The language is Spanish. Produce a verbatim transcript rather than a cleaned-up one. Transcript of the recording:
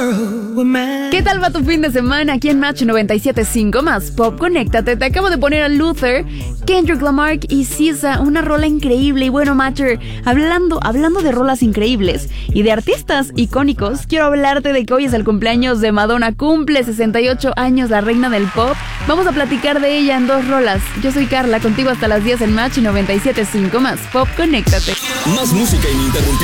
¿Qué tal va tu fin de semana aquí en Match noventa y siete punto cinco más Pop? Conéctate, te acabo de poner a Luther, Kendrick Lamar y S Z A, una rola increíble. Y bueno, Matcher, hablando, hablando de rolas increíbles y de artistas icónicos, quiero hablarte de que hoy es el cumpleaños de Madonna. Cumple sesenta y ocho años, la reina del pop. Vamos a platicar de ella en dos rolas. Yo soy Carla, contigo hasta las diez en Match noventa y siete punto cinco más Pop. Conéctate. Más música ininterrumpida.